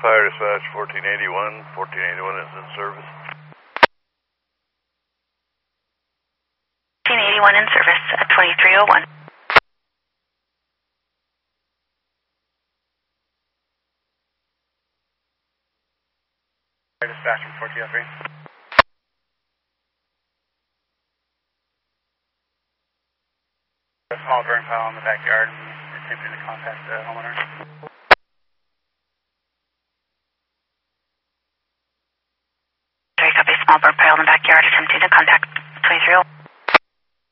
Fire dispatch 1481. 1481 is in service. 1481 in service at 2301. Fire dispatch from 1403. A small burn pile in the backyard and attempting to contact the homeowner. Copy, small burn pile in the backyard attempting to contact 2301.